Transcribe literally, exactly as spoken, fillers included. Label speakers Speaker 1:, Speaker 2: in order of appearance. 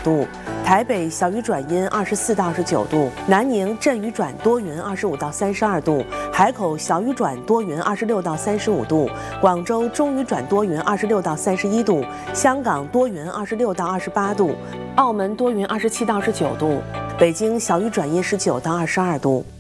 Speaker 1: 度，台北小雨转阴二十四到二十九度，南宁阵雨转多云二十五到三十二度，海口小雨转多云二十六到三十五度，广州中雨转多云二十六到三十一度，香港多云二十六到二十八度，澳门多云二十七到二十九度，北京小雨转阴十九到二十二度。